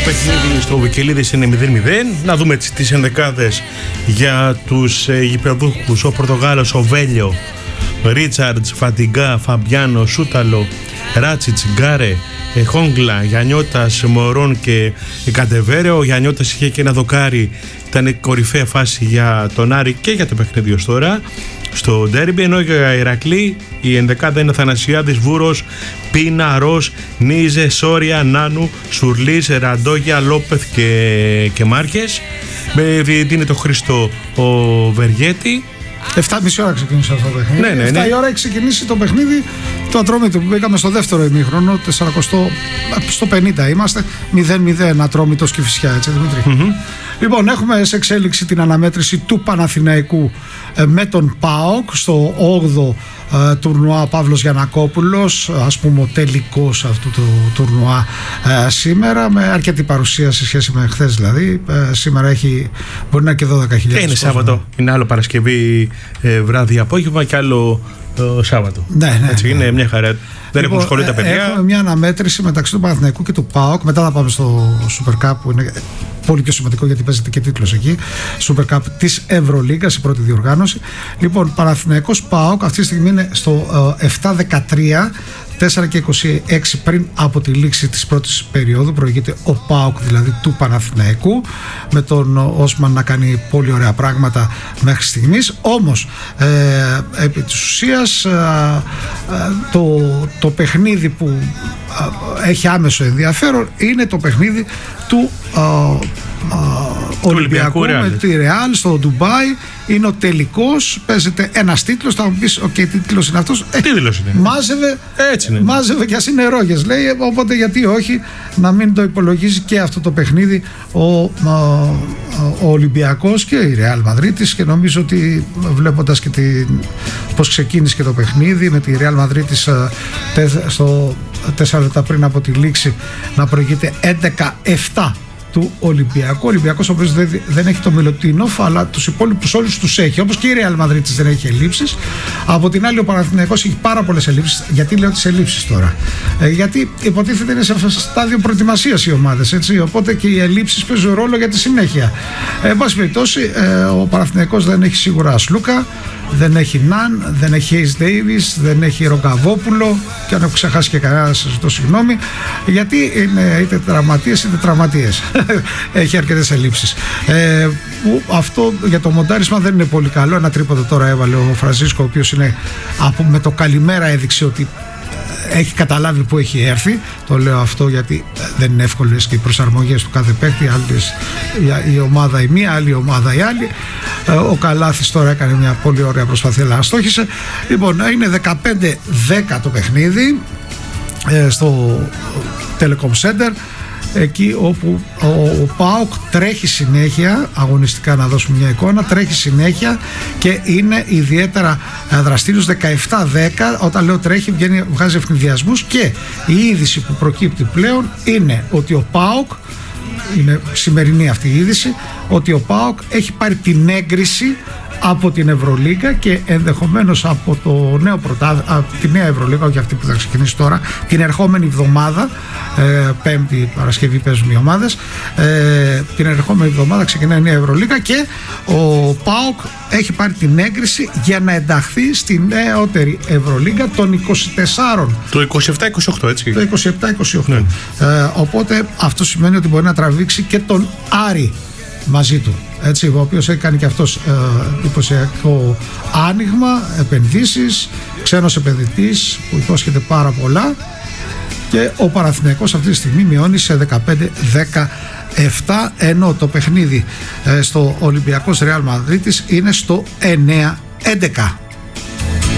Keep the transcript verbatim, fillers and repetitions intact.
παιχνίδι στο Βικελίδης είναι μηδέν μηδέν. Να δούμε τις ενδεκάδες για τους ε, γηπεδούχους. Ο Πορτογάλος, ο Βέλιο, Ρίτσαρντς, Φαντιγκά, Φαμπιάνο, Σούταλο, Ράτσιτς, Γκάρε, ε, Χόγκλα, Γιαννιώτας, Μωρόν και Καντεβέρεο. Ο Γιαννιώτας είχε και ένα δοκάρι. Ήταν κορυφαία φάση για τον Άρη και για το παιχνίδι ως τώρα στο ντέρμπι, ενώ για Ηρακλή η ενδεκάδα είναι Θανασιάδης, Βούρος, Πίνα, Ρος, Νίζε, Σόρια, Νάνου, Σουρλής, Ραντόγια, Λόπεθ και, και Μάρκες. Με είναι το Χρήστο ο Βεργέτη. εφτά και μισή ώρα ξεκίνησε αυτό το παιχνίδι. Ναι, ναι, ναι. εφτά η ώρα έχει ξεκινήσει το παιχνίδι του Ατρόμητου που μπήκαμε στο δεύτερο ημίχρονο. τετρακόσια στο πενήντα είμαστε. μηδέν μηδέν Ατρόμητος και Κηφισιά, έτσι Δημήτρη. Mm-hmm. Λοιπόν, έχουμε σε εξέλιξη την αναμέτρηση του Παναθηναϊκού ε, με τον ΠΑΟΚ στο όγδοο ε, τουρνουά Παύλος Γιαννακόπουλος, ας πούμε ο τελικός αυτού του τουρνουά ε, σήμερα, με αρκετή παρουσία σε σχέση με χθες δηλαδή. Ε, σήμερα έχει, μπορεί να είναι και δώδεκα χιλιάδες. Είναι Σάββατο, είναι άλλο Παρασκευή ε, βράδυ απόγευμα και άλλο ε, Σάββατο. Ναι, ναι, έτσι, ναι. Είναι μια χαρά. Δεν λοιπόν, έχουν σχολεί τα παιδιά. Έχουμε μια αναμέτρηση μεταξύ του Παναθηναϊκού και του ΠΑΟΚ. Μετά θα πάμε στο Super Cup που είναι πολύ πιο σημαντικό γιατί παίζεται και τίτλος εκεί. Super Cup της Ευρωλίγκας, η πρώτη διοργάνωση. Λοιπόν, Παναθηναϊκός ΠΑΟΚ αυτή τη στιγμή είναι στο ε, επτά δεκατρία. τέσσερα και είκοσι έξι πριν από τη λήξη της πρώτης περίοδου προηγείται ο ΠΑΟΚ δηλαδή του Παναθηναϊκού, με τον Όσμαν να κάνει πολύ ωραία πράγματα μέχρι στιγμής. Όμως ε, επί της ουσίας ε, ε, το, το παιχνίδι που ε, έχει άμεσο ενδιαφέρον είναι το παιχνίδι του ε, ε, Ολυμπιακού με τη Ρεάλ στο Ντουμπάι. Είναι ο τελικός, παίζεται ένας τίτλος. Θα μου πεις, οκ, okay, τι τίτλος είναι αυτός? Τι τίτλος είναι? Μάζευε, έτσι είναι. Μάζευε κι ας είναι ρόγες, λέει. Οπότε γιατί όχι να μην το υπολογίζει και αυτό το παιχνίδι ο, ο, ο Ολυμπιακός και η Ρεάλ Μαδρίτης. Και νομίζω ότι βλέποντας και τη, πώς ξεκίνησε και το παιχνίδι με τη Ρεάλ Μαδρίτης στο τέσσερα λεπτά πριν από τη λήξη να προηγείται έντεκα επτά του Ολυμπιακού. Ο Ολυμπιακός ο οποίος δεν, δεν έχει το Μιλωτίνοφ, αλλά τους υπόλοιπους όλους τους έχει, όπως και η Real Madrid δεν έχει ελλείψεις. Από την άλλη ο Παναθηναϊκός έχει πάρα πολλές ελλείψεις. Γιατί λέω τις ελλείψεις τώρα? Ε, γιατί υποτίθεται είναι σε στάδιο προετοιμασίας οι ομάδες, έτσι, οπότε και οι ελλείψεις παίζουν ρόλο για τη συνέχεια. Ε, εν πάση περιπτώσει, ε, ο Παναθηναϊκός δεν έχει σίγουρα Ασλούκα, δεν έχει Ναν, δεν έχει Ace Davis, δεν έχει Ρογκαβόπουλο, και αν έχω ξεχάσει και κανένα σας ζητώ συγγνώμη, γιατί είναι είτε τραυματίες είτε τραυματίες. Έχει αρκετές ελλείψεις. Ε, που αυτό για το μοντάρισμα δεν είναι πολύ καλό. Ένα τρίποδο τώρα έβαλε ο Φρανσίσκο, ο οποίος είναι από, με το καλημέρα έδειξε ότι έχει καταλάβει που έχει έρθει. Το λέω αυτό γιατί δεν είναι εύκολες και οι προσαρμογές του κάθε παίκτη. Άλλες, η ομάδα η μία, άλλη η ομάδα η άλλη. Ο Καλάθης τώρα έκανε μια πολύ ωραία προσπάθεια, αλλά αστόχησε. Λοιπόν, είναι δεκαπέντε δέκα το παιχνίδι στο Telecom Center, εκεί όπου ο, ο ΠΑΟΚ τρέχει συνέχεια, αγωνιστικά να δώσουμε μια εικόνα, τρέχει συνέχεια και είναι ιδιαίτερα δραστήριος. Δεκαεπτά δέκα, όταν λέω τρέχει βγαίνει, βγάζει ευνηδιασμούς, και η είδηση που προκύπτει πλέον είναι ότι ο ΠΑΟΚ, είναι σημερινή αυτή η είδηση, ότι ο ΠΑΟΚ έχει πάρει την έγκριση από την Ευρωλίγκα και ενδεχομένως από το νέο πρωτά, από τη νέα Ευρωλίγκα, όχι αυτή που θα ξεκινήσει τώρα, την ερχόμενη εβδομάδα, ε, Πέμπτη Παρασκευή παίζουν οι ομάδες, ε, την ερχόμενη εβδομάδα ξεκινάει η νέα Ευρωλίγκα και ο ΠΑΟΚ έχει πάρει την έγκριση για να ενταχθεί στη νεότερη Ευρωλίγκα των είκοσι τεσσάρων. Το είκοσι επτά είκοσι οκτώ, έτσι. Το είκοσι επτά είκοσι οκτώ. Ναι. Ε, οπότε αυτό σημαίνει ότι μπορεί να τραβήξει και τον Άρη μαζί του, έτσι, ο οποίος έχει κάνει και αυτός ε, εντυπωσιακό άνοιγμα, επενδύσεις, ξένος επενδυτής που υπόσχεται πάρα πολλά, και ο Παναθηναϊκός αυτή τη στιγμή μειώνει σε δεκαπέντε δεκαεπτά, ενώ το παιχνίδι ε, στο Ολυμπιακός Ρεάλ Μαδρίτης είναι στο εννέα έντεκα.